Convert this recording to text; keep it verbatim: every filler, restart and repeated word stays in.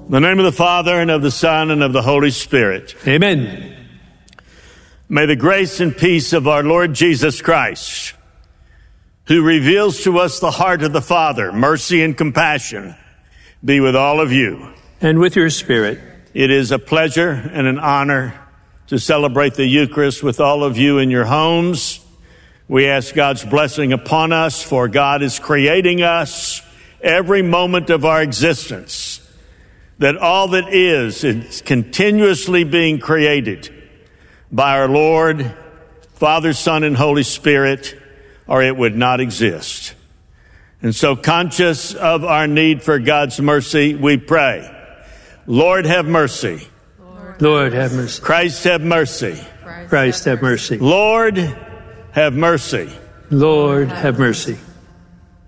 In the name of the Father, and of the Son, and of the Holy Spirit. Amen. May the grace and peace of our Lord Jesus Christ, who reveals to us the heart of the Father, mercy and compassion, be with all of you. And with your spirit. It is a pleasure and an honor to celebrate the Eucharist with all of you in your homes. We ask God's blessing upon us, for God is creating us every moment of our existence, that all that is is continuously being created by our Lord, Father, Son, and Holy Spirit, or it would not exist. And so, conscious of our need for God's mercy, we pray, Lord, have mercy. Lord, have mercy. Christ, have mercy. Christ, have mercy. Lord, have mercy. Lord, have mercy.